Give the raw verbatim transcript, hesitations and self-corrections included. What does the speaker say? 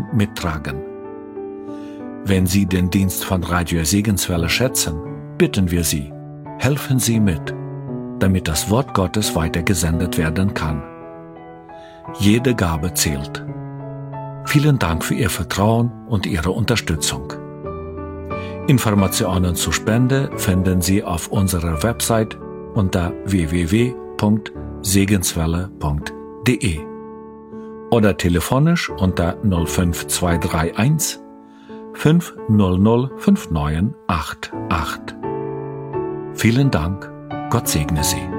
mittragen. Wenn Sie den Dienst von Radio Segenswelle schätzen, bitten wir Sie, helfen Sie mit, damit das Wort Gottes weitergesendet werden kann. Jede Gabe zählt. Vielen Dank für Ihr Vertrauen und Ihre Unterstützung. Informationen zur Spende finden Sie auf unserer Website unter w w w punkt segenswelle punkt d e oder telefonisch unter null fünf zwei drei eins fünf null null fünf neun acht acht. Vielen Dank, Gott segne Sie.